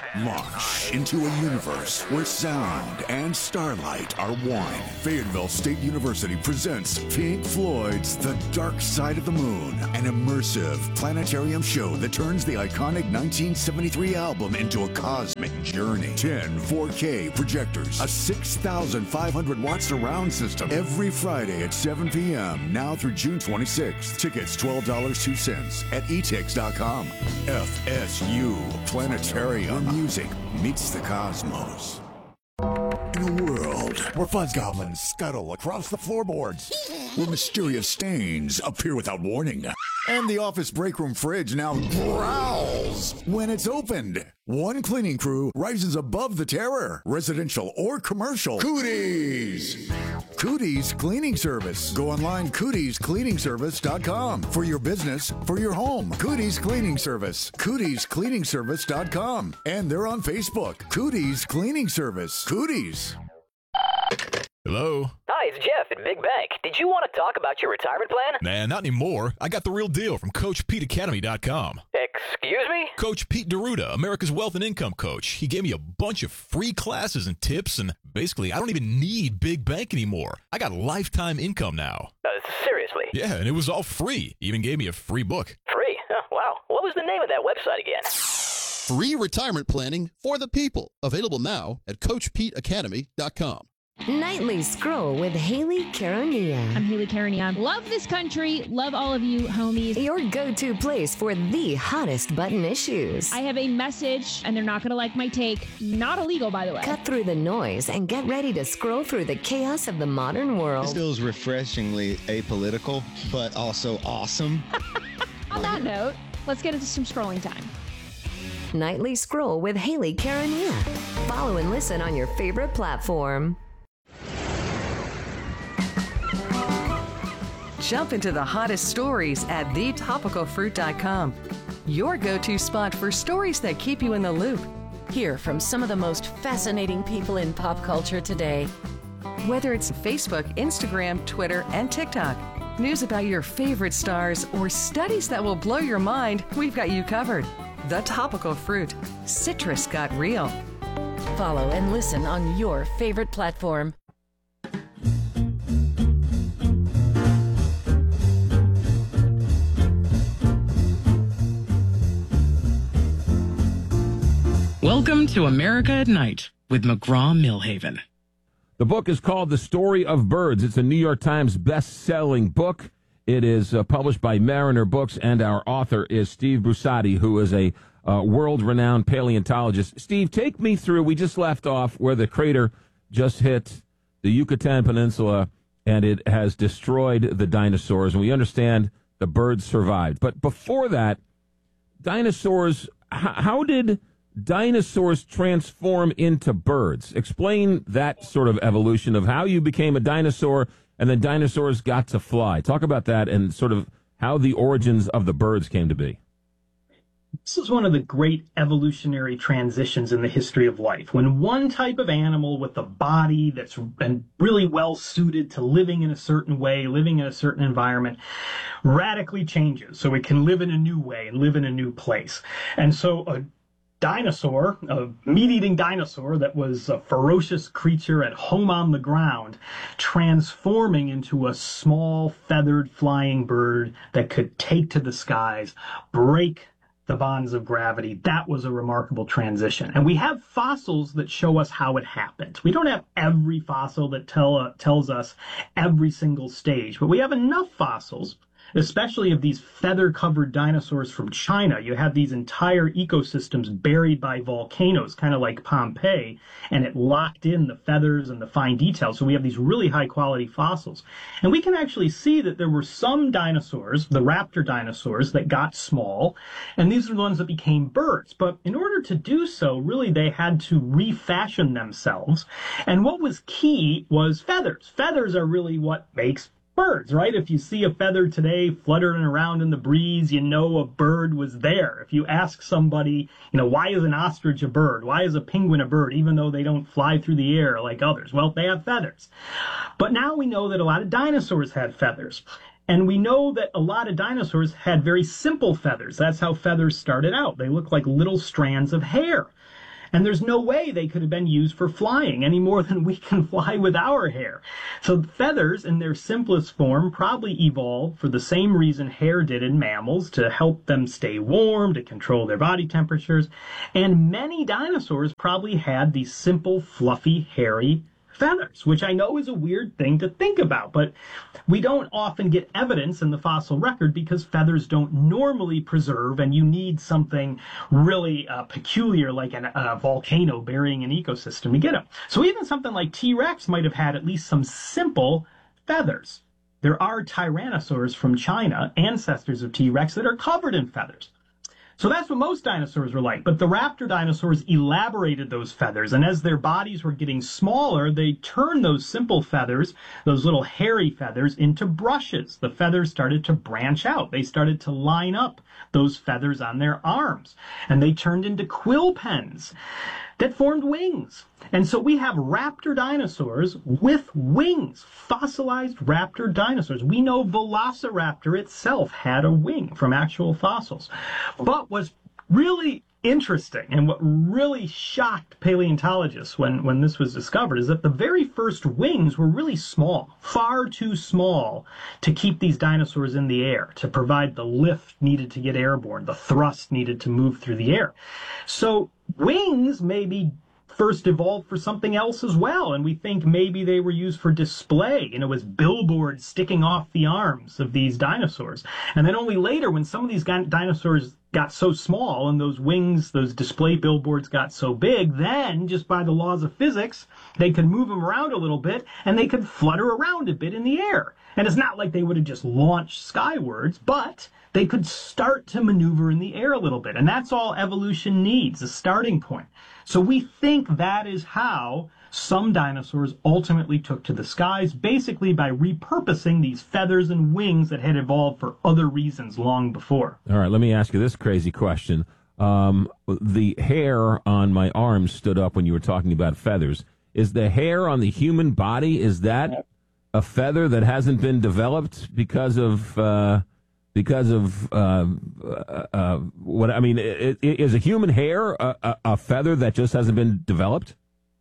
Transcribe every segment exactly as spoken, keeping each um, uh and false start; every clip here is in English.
Launch into a universe where sound and starlight are one. Fayetteville State University presents Pink Floyd's The Dark Side of the Moon, an immersive planetarium show that turns the iconic nineteen seventy-three album into a cosmic journey. ten four K projectors, a six thousand five hundred watt surround system, every Friday at seven p.m., now through June twenty-sixth. Tickets twelve dollars and two cents at e tix dot com. F S U Planetarium, where music meets the cosmos. In a world where fuzz goblins scuttle across the floorboards, where mysterious stains appear without warning, and the office break room fridge now growls when it's opened, one cleaning crew rises above the terror, residential or commercial. Cooties! Cooties Cleaning Service. Go online, cooties cleaning service dot com. For your business, for your home. Cooties Cleaning Service. cooties cleaning service dot com. And they're on Facebook. Cooties Cleaning Service. Cooties. Hello? Hi, it's Jeff at Big Bank. Did you want to talk about your retirement plan? Nah, not anymore. I got the real deal from Coach Pete Academy dot com. Excuse me? Coach Pete Deruta, America's Wealth and Income Coach. He gave me a bunch of free classes and tips, and basically, I don't even need Big Bank anymore. I got lifetime income now. Uh, seriously? Yeah, and it was all free. He even gave me a free book. Free? Oh, wow. What was the name of that website again? Free retirement planning for the people. Available now at Coach Pete Academy dot com. Nightly Scroll with Haley Caronia. I'm Haley Caronia. Love this country. Love all of you, homies. Your go-to place for the hottest button issues. I have a message, and they're not going to like my take. Not illegal, by the way. Cut through the noise and get ready to scroll through the chaos of the modern world. This feels refreshingly apolitical, but also awesome. On that note, let's get into some scrolling time. Nightly Scroll with Haley Caronia. Follow and listen on your favorite platform. Jump into the hottest stories at the topical fruit dot com. Your go-to spot for stories that keep you in the loop. Hear from some of the most fascinating people in pop culture today. Whether it's Facebook, Instagram, Twitter, and TikTok, news about your favorite stars, or studies that will blow your mind, we've got you covered. The Topical Fruit. Citrus got real. Follow and listen on your favorite platform. Welcome to America at Night with McGraw-Millhaven. The book is called The Story of Birds. It's a New York Times best-selling book. It is uh, published by Mariner Books, and our author is Steve Brusatte, who is a uh, world-renowned paleontologist. Steve, take me through. We just left off where the crater just hit the Yucatan Peninsula, and it has destroyed the dinosaurs, and we understand the birds survived. But before that, dinosaurs, h- how did dinosaurs transform into birds? Explain that sort of evolution of how you became a dinosaur and then dinosaurs got to fly. Talk about that and sort of how the origins of the birds came to be. This is one of the great evolutionary transitions in the history of life. When one type of animal with a body that's been really well suited to living in a certain way, living in a certain environment, radically changes so it can live in a new way and live in a new place. And so a dinosaur, a meat-eating dinosaur that was a ferocious creature at home on the ground, transforming into a small feathered flying bird that could take to the skies, break the bonds of gravity. That was a remarkable transition. And we have fossils that show us how it happened. We don't have every fossil that tell, uh, tells us every single stage, but we have enough fossils, especially of these feather-covered dinosaurs from China. You have these entire ecosystems buried by volcanoes, kind of like Pompeii, and it locked in the feathers and the fine details. So we have these really high-quality fossils. And we can actually see that there were some dinosaurs, the raptor dinosaurs, that got small, and these are the ones that became birds. But in order to do so, really, they had to refashion themselves. And what was key was feathers. Feathers are really what makes birds, right? If you see a feather today fluttering around in the breeze, you know a bird was there. If you ask somebody, you know, why is an ostrich a bird? Why is a penguin a bird, even though they don't fly through the air like others? Well, they have feathers. But now we know that a lot of dinosaurs had feathers. And we know that a lot of dinosaurs had very simple feathers. That's how feathers started out. They look like little strands of hair. And there's no way they could have been used for flying any more than we can fly with our hair. So feathers in their simplest form probably evolved for the same reason hair did in mammals, to help them stay warm, to control their body temperatures. And many dinosaurs probably had these simple, fluffy, hairy feathers, which I know is a weird thing to think about, but we don't often get evidence in the fossil record because feathers don't normally preserve, and you need something really uh, peculiar like an, a volcano burying an ecosystem to get them. So even something like T-Rex might have had at least some simple feathers. There are tyrannosaurs from China, ancestors of T-Rex, that are covered in feathers. So that's what most dinosaurs were like. But the raptor dinosaurs elaborated those feathers. And as their bodies were getting smaller, they turned those simple feathers, those little hairy feathers, into brushes. The feathers started to branch out. They started to line up those feathers on their arms. And they turned into quill pens that formed wings. And so we have raptor dinosaurs with wings, fossilized raptor dinosaurs. We know Velociraptor itself had a wing from actual fossils. But what's really interesting and what really shocked paleontologists when, when this was discovered is that the very first wings were really small, far too small to keep these dinosaurs in the air, to provide the lift needed to get airborne, the thrust needed to move through the air. So wings maybe first evolved for something else as well, and we think maybe they were used for display, you know, as billboards sticking off the arms of these dinosaurs. And then only later, when some of these dinosaurs got so small and those wings, those display billboards got so big, then just by the laws of physics, they could move them around a little bit and they could flutter around a bit in the air. And it's not like they would have just launched skywards, but they could start to maneuver in the air a little bit. And that's all evolution needs, a starting point. So we think that is how some dinosaurs ultimately took to the skies, basically by repurposing these feathers and wings that had evolved for other reasons long before. All right, let me ask you this crazy question. Um, the hair on my arms stood up when you were talking about feathers. Is the hair on the human body, is that a feather that hasn't been developed because of... Uh, Because of uh, uh, uh, what I mean, it, it, is a human hair a, a, a feather that just hasn't been developed?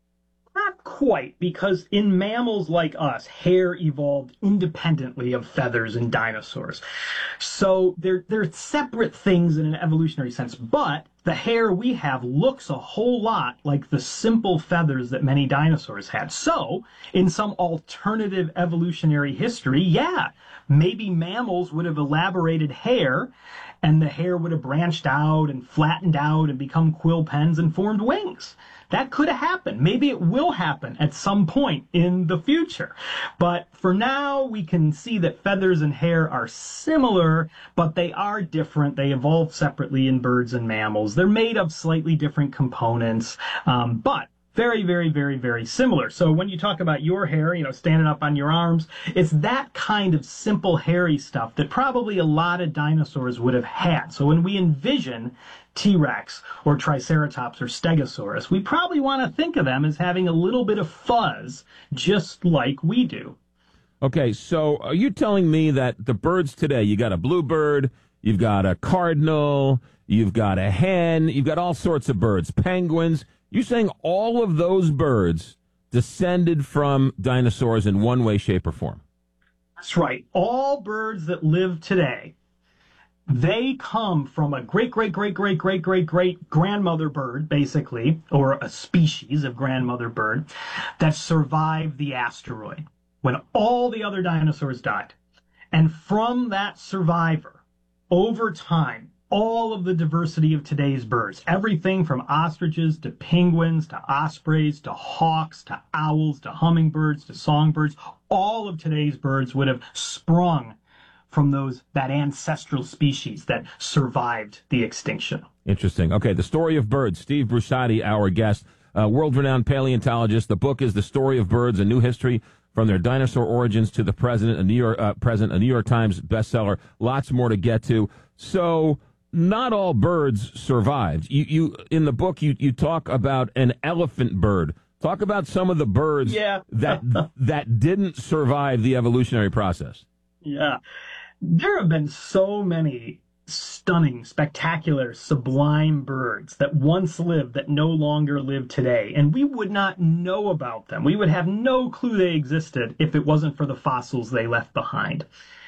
Not quite, because in mammals like us, hair evolved independently of feathers in dinosaurs. So they're they're separate things in an evolutionary sense. But the hair we have looks a whole lot like the simple feathers that many dinosaurs had. So in some alternative evolutionary history, yeah, maybe mammals would have elaborated hair, and the hair would have branched out and flattened out and become quill pens and formed wings. That could have happened. Maybe it will happen at some point in the future. But for now, we can see that feathers and hair are similar, but they are different. They evolved separately in birds and mammals. They're made of slightly different components, um, but very, very, very, very similar. So when you talk about your hair, you know, standing up on your arms, it's that kind of simple hairy stuff that probably a lot of dinosaurs would have had. So when we envision T-Rex or Triceratops or Stegosaurus, we probably want to think of them as having a little bit of fuzz, just like we do. Okay, so are you telling me that the birds today, you got a bluebird, you've got a cardinal, you've got a hen, you've got all sorts of birds, penguins, you're saying all of those birds descended from dinosaurs in one way, shape, or form? That's right. All birds that live today, they come from a great, great, great, great, great, great, great grandmother bird, basically, or a species of grandmother bird that survived the asteroid when all the other dinosaurs died. And from that survivor, over time, all of the diversity of today's birds, everything from ostriches to penguins to ospreys to hawks to owls to hummingbirds to songbirds, all of today's birds would have sprung from those that ancestral species that survived the extinction. Interesting. Okay, The Story of Birds. Steve Brusatte, our guest, uh, world-renowned paleontologist. The book is The Story of Birds, A New History from Their Dinosaur Origins to the Present, a New York, uh, present, a New York Times bestseller. Lots more to get to. So not all birds survived. You, you in the book, you, you talk about an elephant bird. Talk about some of the birds yeah. that that didn't survive the evolutionary process. Yeah. There have been so many stunning, spectacular, sublime birds that once lived that no longer live today. And we would not know about them. We would have no clue they existed if it wasn't for the fossils they left behind.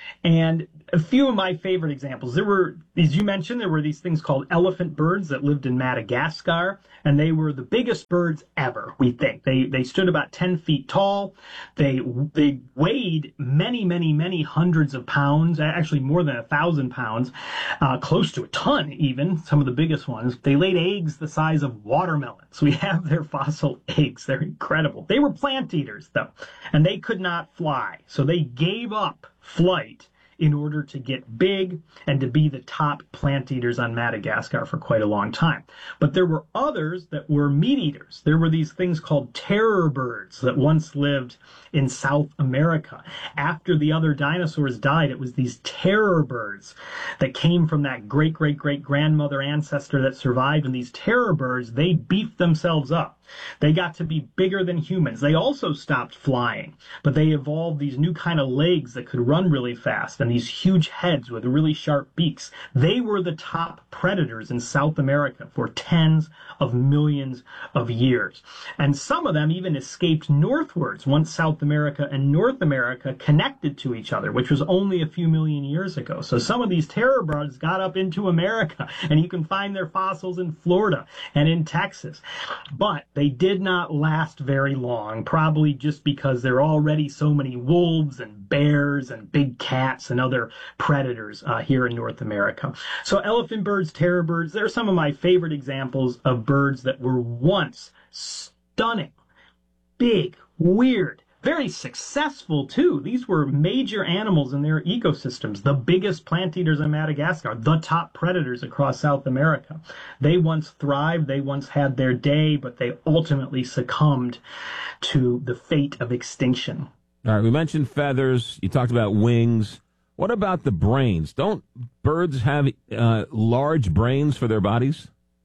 And a few of my favorite examples, there were, as you mentioned, there were these things called elephant birds that lived in Madagascar, and they were the biggest birds ever, we think. They they stood about ten feet tall. They they weighed many, many, many hundreds of pounds, actually more than a thousand pounds, uh, close to a ton even, some of the biggest ones. They laid eggs the size of watermelons. We have their fossil eggs. They're incredible. They were plant eaters, though, and they could not fly, so they gave up flight in order to get big and to be the top plant eaters on Madagascar for quite a long time. But there were others that were meat eaters. There were these things called terror birds that once lived in South America. After the other dinosaurs died, it was these terror birds that came from that great, great, great grandmother ancestor that survived. And these terror birds, they beefed themselves up. They got to be bigger than humans. They also stopped flying, but they evolved these new kind of legs that could run really fast and these huge heads with really sharp beaks. They were the top predators in South America for tens of millions of years. And some of them even escaped northwards once South America and North America connected to each other, which was only a few million years ago. So some of these terror birds got up into America, and you can find their fossils in Florida and in Texas. But they did not last very long, probably just because there are already so many wolves and bears and big cats and other predators uh, here in North America. So elephant birds, terror birds, they're some of my favorite examples of birds that were once stunning, big, weird, very successful too. These were major animals in their ecosystems, the biggest plant eaters in Madagascar, the top predators across South America. They once thrived, they once had their day, but they ultimately succumbed to the fate of extinction. All right, we mentioned feathers, you talked about wings. What about the brains? Don't birds have uh, large brains for their bodies?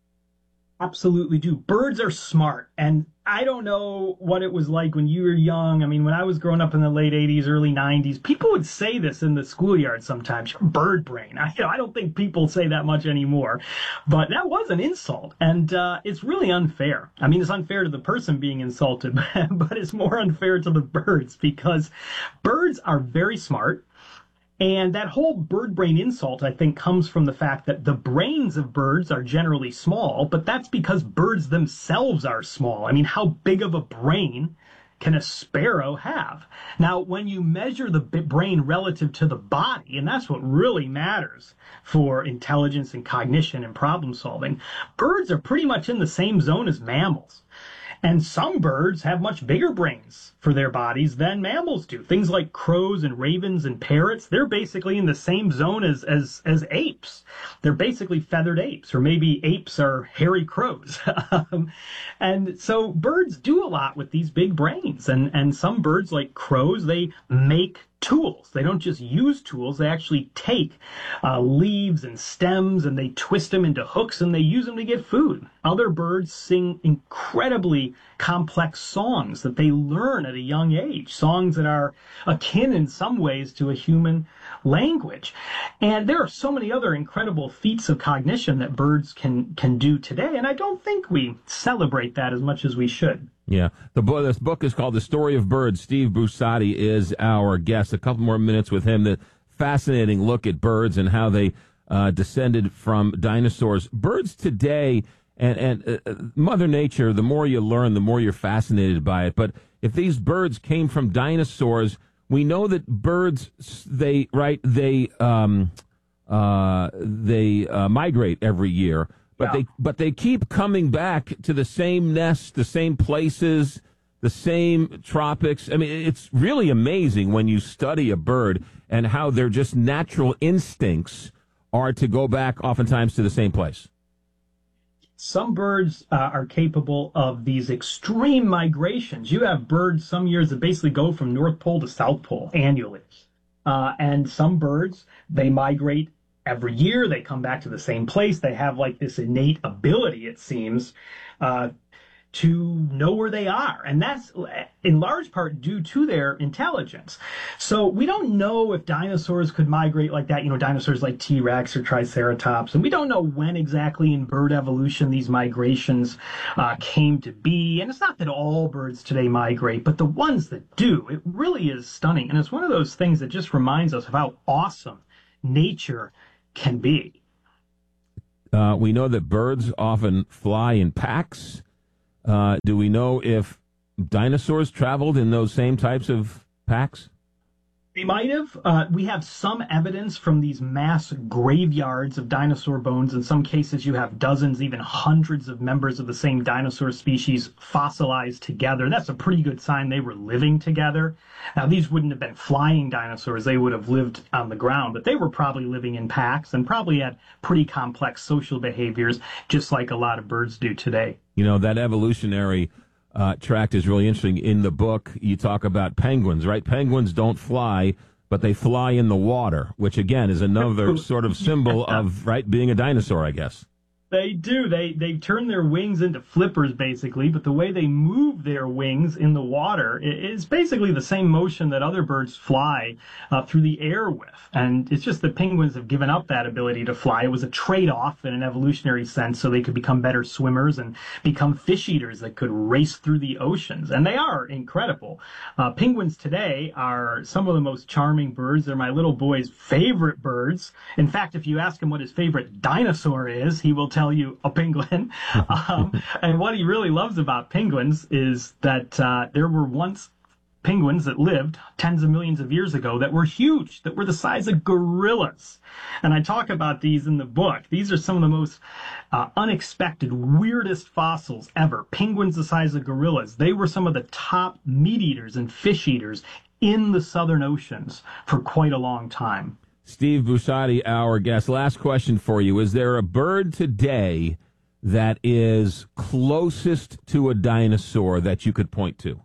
Absolutely do. Birds are smart, and I don't know what it was like when you were young. I mean, when I was growing up in the late eighties, early nineties, people would say this in the schoolyard sometimes, bird brain. I, you know, I don't think people say that much anymore, but that was an insult, and uh, it's really unfair. I mean, it's unfair to the person being insulted, but it's more unfair to the birds because birds are very smart. And that whole bird brain insult, I think, comes from the fact that the brains of birds are generally small, but that's because birds themselves are small. I mean, how big of a brain can a sparrow have? Now, when you measure the brain relative to the body, and that's what really matters for intelligence and cognition and problem solving, birds are pretty much in the same zone as mammals. And some birds have much bigger brains for their bodies than mammals do. Things like crows and ravens and parrots, they're basically in the same zone as, as, as apes. They're basically feathered apes, or maybe apes are hairy crows. um, and so birds do a lot with these big brains. And, and some birds, like crows, they make tools. They don't just use tools. They actually take uh, leaves and stems and they twist them into hooks and they use them to get food. Other birds sing incredibly complex songs that they learn at a young age, songs that are akin in some ways to a human language. And there are so many other incredible feats of cognition that birds can, can do today. And I don't think we celebrate that as much as we should. Yeah. The book, this book is called The Story of Birds. Steve Busati is our guest. A couple more minutes with him. The fascinating look at birds and how they uh, descended from dinosaurs. Birds today and, and uh, Mother Nature, the more you learn, the more you're fascinated by it. But if these birds came from dinosaurs, we know that birds, they, right, they, um, uh, they uh, migrate every year. But yeah. they but they keep coming back to the same nests, the same places, the same tropics. I mean, it's really amazing when you study a bird and how their just natural instincts are to go back oftentimes to the same place. Some birds uh, are capable of these extreme migrations. You have birds some years that basically go from North Pole to South Pole annually. Uh, and some birds, they migrate every year. They come back to the same place. They have like this innate ability, it seems, uh, to know where they are. And that's in large part due to their intelligence. So we don't know if dinosaurs could migrate like that, you know, dinosaurs like T-Rex or Triceratops. And we don't know when exactly in bird evolution these migrations uh, came to be. And it's not that all birds today migrate, but the ones that do, it really is stunning. And it's one of those things that just reminds us of how awesome nature can be. Uh, we know that birds often fly in packs. Uh, do we know if dinosaurs traveled in those same types of packs? They might have. Uh, we have some evidence from these mass graveyards of dinosaur bones. In some cases, you have dozens, even hundreds of members of the same dinosaur species fossilized together. That's a pretty good sign they were living together. Now, these wouldn't have been flying dinosaurs. They would have lived on the ground, but they were probably living in packs and probably had pretty complex social behaviors, just like a lot of birds do today. You know, that evolutionary uh, tract is really interesting. In the book, you talk about penguins, right? Penguins don't fly, but they fly in the water, which, again, is another sort of symbol of, right, being a dinosaur, I guess. They do. They they turn their wings into flippers, basically, but the way they move their wings in the water is basically the same motion that other birds fly uh, through the air with. And it's just that penguins have given up that ability to fly. It was a trade-off in an evolutionary sense, so they could become better swimmers and become fish eaters that could race through the oceans. And they are incredible. Uh, penguins today are some of the most charming birds. They're my little boy's favorite birds. In fact, if you ask him what his favorite dinosaur is, he will tell you a penguin. um, and what he really loves about penguins is that uh, there were once penguins that lived tens of millions of years ago that were huge, that were the size of gorillas. And I talk about these in the book. These are some of the most uh, unexpected, weirdest fossils ever. Penguins the size of gorillas. They were some of the top meat eaters and fish eaters in the southern oceans for quite a long time. Steve Busciotti, our guest. Last question for you. Is there a bird today that is closest to a dinosaur that you could point to?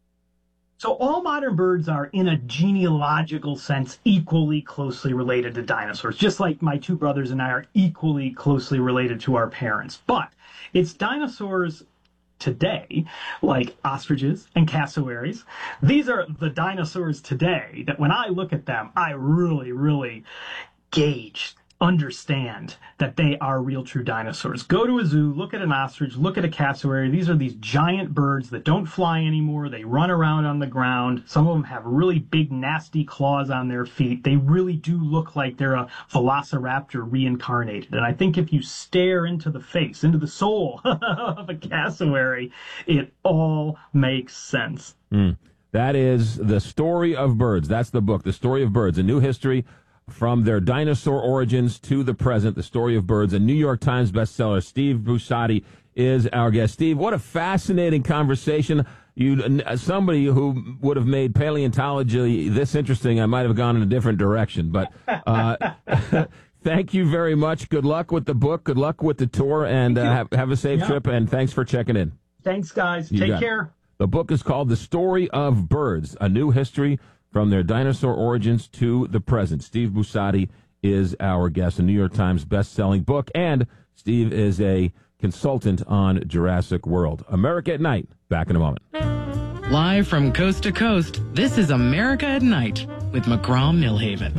So all modern birds are, in a genealogical sense, equally closely related to dinosaurs, just like my two brothers and I are equally closely related to our parents. But it's dinosaurs today, like ostriches and cassowaries. These are the dinosaurs today that when I look at them, I really, really gauge, understand that they are real true dinosaurs. Go to a zoo, look at an ostrich, look at a cassowary. These are these giant birds that don't fly anymore. They run around on the ground. Some of them have really big, nasty claws on their feet. They really do look like they're a velociraptor reincarnated. And I think if you stare into the face, into the soul of a cassowary, it all makes sense. Mm. That is The Story of Birds. That's the book, The Story of Birds, A New History from Their Dinosaur Origins to the Present, The Story of Birds, a New York Times bestseller. Steve Busciotti is our guest. Steve, what a fascinating conversation. You, somebody who would have made paleontology this interesting, I might have gone in a different direction. But uh, thank you very much. Good luck with the book. Good luck with the tour, and uh, have, have a safe yeah. trip. And thanks for checking in. Thanks, guys. You Take care. It. The book is called The Story of Birds, A New History from Their Dinosaur Origins to the Present. Steve Busciotti is our guest, a New York Times best-selling book, and Steve is a consultant on Jurassic World. America at Night, back in a moment. Live from coast to coast, this is America at Night with McGraw-Milhaven.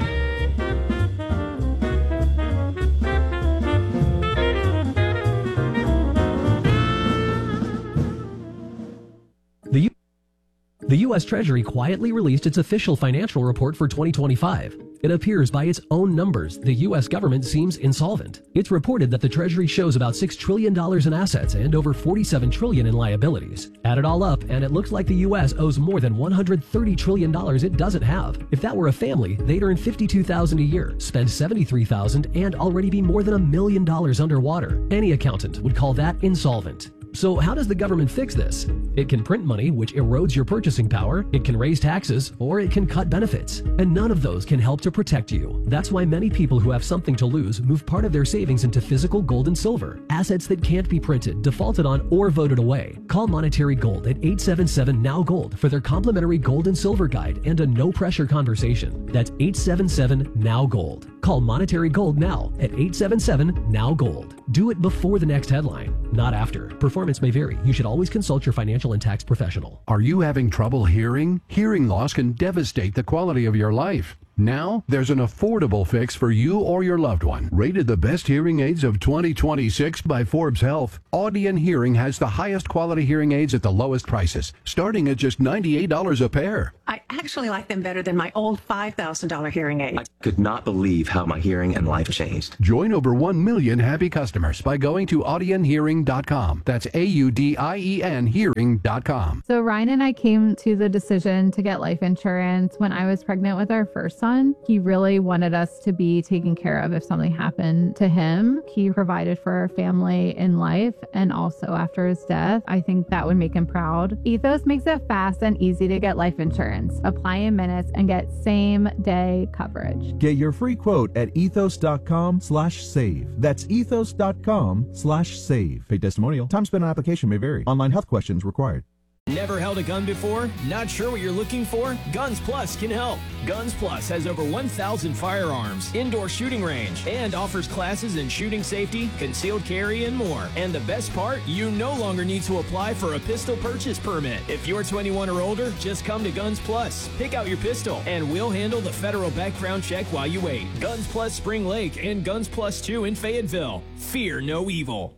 The U- The U S Treasury quietly released its official financial report for twenty twenty-five. It appears by its own numbers, the U S government seems insolvent. It's reported that the Treasury shows about six trillion dollars in assets and over forty-seven trillion dollars in liabilities. Add it all up, and it looks like the U S owes more than one hundred thirty trillion dollars it doesn't have. If that were a family, they'd earn fifty-two thousand dollars a year, spend seventy-three thousand dollars, and already be more than a million dollars underwater. Any accountant would call that insolvent. So how does the government fix this? It can print money, which erodes your purchasing power, it can raise taxes, or it can cut benefits. And none of those can help to protect you. That's why many people who have something to lose move part of their savings into physical gold and silver, assets that can't be printed, defaulted on, or voted away. Call Monetary Gold at eight seven seven N O W Gold for their complimentary gold and silver guide and a no-pressure conversation. That's eight seven seven N O W Gold. Call Monetary Gold now at eight seven seven, N O W, GOLD. Do it before the next headline, not after. Performance may vary. You should always consult your financial and tax professional. Are you having trouble hearing? Hearing loss can devastate the quality of your life. Now, there's an affordable fix for you or your loved one. Rated the best hearing aids of twenty twenty-six by Forbes Health, Audion Hearing has the highest quality hearing aids at the lowest prices, starting at just ninety-eight dollars a pair. I actually like them better than my old five thousand dollars hearing aid. I could not believe how my hearing and life changed. Join over one million happy customers by going to audion hearing dot com. That's A U D I E N hearing dot com. So Ryan and I came to the decision to get life insurance when I was pregnant with our first son. He really wanted us to be taken care of if something happened to him. He provided for our family in life and also after his death. I think that would make him proud. Ethos makes it fast and easy to get life insurance. Apply in minutes and get same day coverage. Get your free quote at ethos.com slash save. That's ethos.com slash save. Paid testimonial. Time spent on application may vary. Online health questions required. Never held a gun before? Not sure what you're looking for? Guns Plus can help. Guns Plus has over one thousand firearms, indoor shooting range, and offers classes in shooting safety, concealed carry, and more. And the best part? You no longer need to apply for a pistol purchase permit. If you're twenty-one or older, just come to Guns Plus. Pick out your pistol, and we'll handle the federal background check while you wait. Guns Plus Spring Lake and Guns Plus two in Fayetteville. Fear no evil.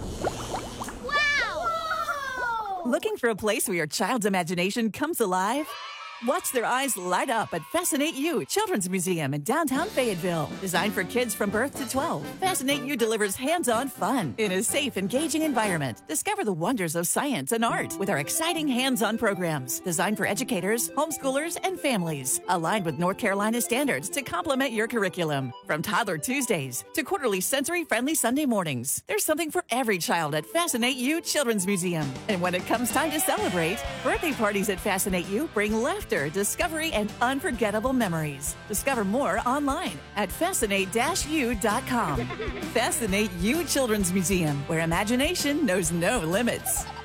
Looking for a place where your child's imagination comes alive? Watch their eyes light up at Fascinate You Children's Museum in downtown Fayetteville. Designed for kids from birth to twelve, Fascinate You delivers hands-on fun in a safe, engaging environment. Discover the wonders of science and art with our exciting hands-on programs designed for educators, homeschoolers, and families. Aligned with North Carolina standards to complement your curriculum. From Toddler Tuesdays to quarterly sensory-friendly Sunday mornings, there's something for every child at Fascinate You Children's Museum. And when it comes time to celebrate, birthday parties at Fascinate You bring laughter, discovery, and unforgettable memories. Discover more online at fascinate u dot com. Fascinate You Children's Museum, where imagination knows no limits.